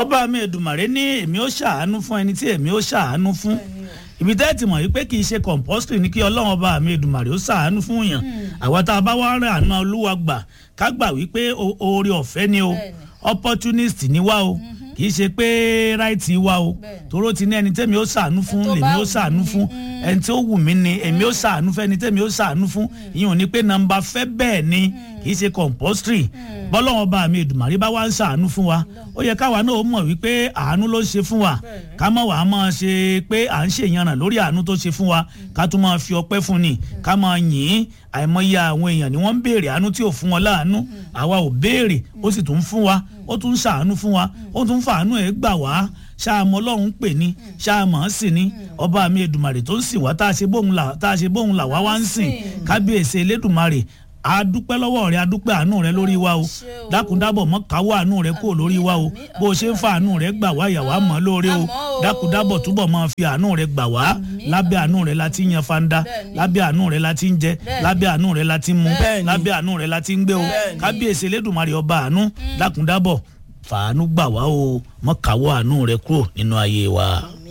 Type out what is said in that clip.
ọba mi Èdùmàrè ní èmi ó ṣàánú fún ẹni tí èmi ó ṣàánú fún ibi tẹ́ ti mọ̀ wípé kì í ṣe compulsory ní kí ọlọ́run ọba mi Èdùmàrè ó ṣàánú fún yàn àwa tá a bá wá rìn àná olúwa gbà ká gbà wípé oore ọ̀fẹ́ ni o opportunist ni wá o kì í ṣe pé right wá o toró ti ní ẹni tẹ́mi ó ṣàánú fún lèmi ó ṣàánú fún ẹni tí ó wù mí ni èmi ó ṣàánú fún ẹni tẹ́mi ó ṣàánú fún ìyẹn ò ní pé nọ́mbà fẹ́ bẹ́ẹ̀ ni kì í ṣe compulsory bọ́lọ́wọ́n bá mi Èdùmàrè bá wá ń ṣàánú fún wa ó yẹ káwa náà ó mọ̀ wípé àánú ló ń ṣe fún wa ká mọ̀ wá máa ṣe pé à ń ṣèyànràn lórí àánú tó ṣe fún wa ká tún máa fi ọpẹ́ fún ni ká máa yìn àìmọye àwọn èèyàn ni wọ́n ń béèrè àánú tí ò fún wọn láàánú àwa ò béèrè ó sì tún fún wa ó tún ṣàánú fún wa ó tún fàánú ẹ̀ gbà wá ṣáàmù ọlọ́run pè ní ṣáàmù ọ̀sìn ní ọba mi Èdùmàrè tó ń sìn wá tá a ṣe bóun là wá wá ń sìn kábíyèsí Elédùmarè adúpẹ́ lọ́wọ́ rẹ adúpẹ́ àánú rẹ lórí wa o dákúndábọ̀ mọ́ káwọ́ àánú rẹ kúrò lórí wa o bó o ṣe ń fa àánú rẹ gbà wá ìyàwó àmọ́ lóore o dákúndábọ̀ túbọ̀ máa fi àánú rẹ gbà wá lábẹ́ àánú rẹ la ti ń yan fanda lábẹ́ àánú rẹ la ti ń jẹ lábẹ́ àánú rẹ la ti ń mu lábẹ́ àánú rẹ la ti ń gbé o kábíyèsí Elédùmarè ọba àánú dákúndábọ̀ fàánú gbà wá o mọ́ káwọ́ àánú rẹ kúrò nínú ayé wa.